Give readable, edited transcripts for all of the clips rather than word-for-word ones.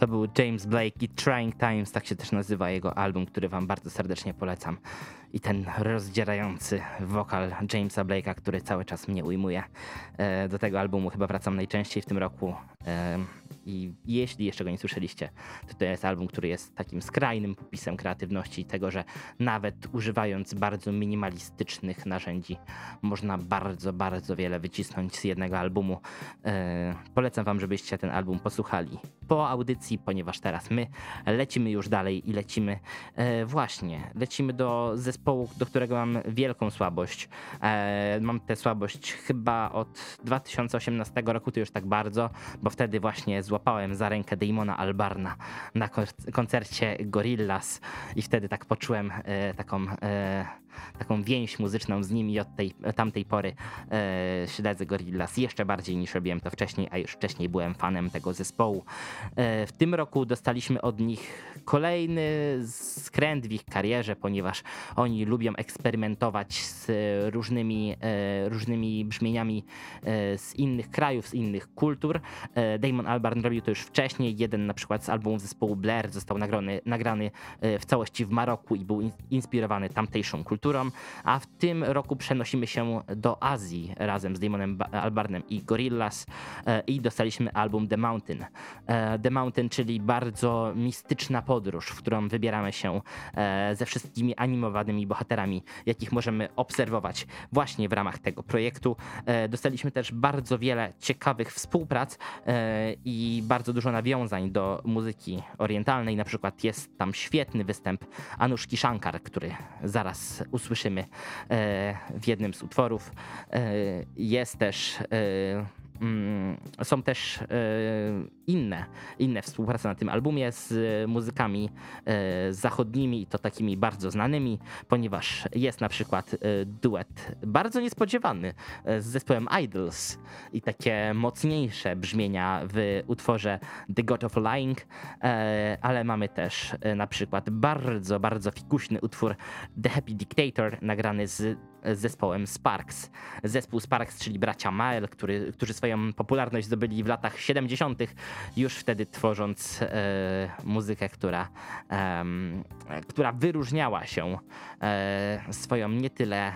To był James Blake i Trying Times, tak się też nazywa jego album, który wam bardzo serdecznie polecam. I ten rozdzierający wokal Jamesa Blake'a, który cały czas mnie ujmuje. Do tego albumu chyba wracam najczęściej w tym roku. I jeśli jeszcze go nie słyszeliście, to jest album, który jest takim skrajnym popisem kreatywności i tego, że nawet używając bardzo minimalistycznych narzędzi można bardzo, bardzo wiele wycisnąć z jednego albumu. Polecam wam, żebyście ten album posłuchali po audycji, ponieważ teraz my lecimy już dalej i lecimy do zespołu, do którego mam wielką słabość. Mam tę słabość chyba od 2018 roku, to już tak bardzo, bo wtedy właśnie złapałem za rękę Damona Albarna na koncercie Gorillaz i wtedy tak poczułem taką więź muzyczną z nimi i od tamtej pory śledzę Gorillaz jeszcze bardziej niż robiłem to wcześniej, a już wcześniej byłem fanem tego zespołu. W tym roku dostaliśmy od nich kolejny skręt w ich karierze, ponieważ oni lubią eksperymentować z różnymi brzmieniami z innych krajów, z innych kultur. Damon Albarn robił to już wcześniej. Jeden na przykład z albumów zespołu Blur został nagrany w całości w Maroku i był inspirowany tamtejszą kulturą, a w tym roku przenosimy się do Azji razem z Damonem Albarnem i Gorillaz i dostaliśmy album The Mountain. The Mountain, czyli bardzo mistyczna podróż, w którą wybieramy się ze wszystkimi animowanymi bohaterami, jakich możemy obserwować właśnie w ramach tego projektu. Dostaliśmy też bardzo wiele ciekawych współprac i bardzo dużo nawiązań do muzyki orientalnej. Na przykład jest tam świetny występ Anushki Shankar, który zaraz usłyszymy w jednym z utworów. Są też inne współprace na tym albumie z muzykami zachodnimi i to takimi bardzo znanymi, ponieważ jest na przykład duet bardzo niespodziewany z zespołem Idols i takie mocniejsze brzmienia w utworze The God of Lying, ale mamy też na przykład bardzo, bardzo fikuśny utwór The Happy Dictator nagrany z zespołem Sparks. Zespół Sparks, czyli bracia Mael, którzy swoją popularność zdobyli w latach 70., już wtedy tworząc muzykę, która wyróżniała się swoją nie tyle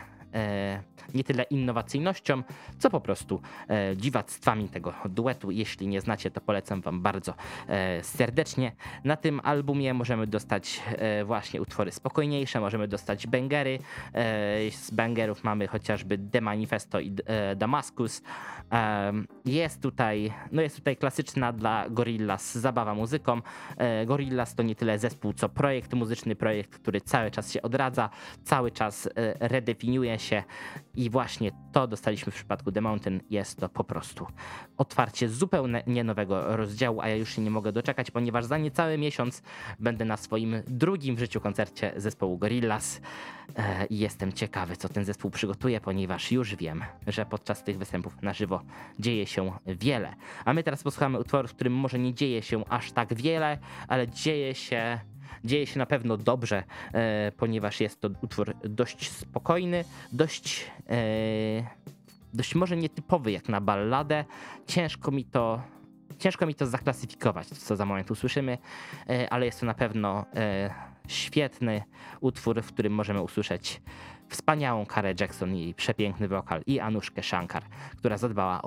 innowacyjnością, co po prostu dziwactwami tego duetu. Jeśli nie znacie, to polecam wam bardzo serdecznie. Na tym albumie możemy dostać właśnie utwory spokojniejsze, możemy dostać bangery. Z bangerów mamy chociażby The Manifesto i Damascus. Jest tutaj klasyczna dla Gorillaz zabawa muzyką. Gorillaz to nie tyle zespół, co muzyczny projekt, który cały czas się odradza, cały czas redefiniuje się i właśnie to dostaliśmy w przypadku The Mountain. Jest to po prostu otwarcie zupełnie nowego rozdziału, a ja już się nie mogę doczekać, ponieważ za niecały miesiąc będę na swoim drugim w życiu koncercie zespołu Gorillaz i jestem ciekawy, co ten zespół przygotuje, ponieważ już wiem, że podczas tych występów na żywo dzieje się wiele. A my teraz posłuchamy utworu, w którym może nie dzieje się aż tak wiele, ale dzieje się na pewno dobrze, ponieważ jest to utwór dość spokojny, dość może nietypowy jak na balladę. Ciężko mi to zaklasyfikować, co za moment usłyszymy, ale jest to na pewno świetny utwór, w którym możemy usłyszeć wspaniałą Carę Jackson i przepiękny wokal i Anushkę Shankar, która zadbała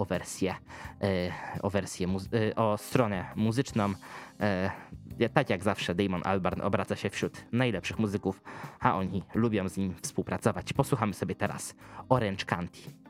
o stronę muzyczną. Tak jak zawsze Damon Albarn obraca się wśród najlepszych muzyków, a oni lubią z nim współpracować. Posłuchamy sobie teraz Orange County.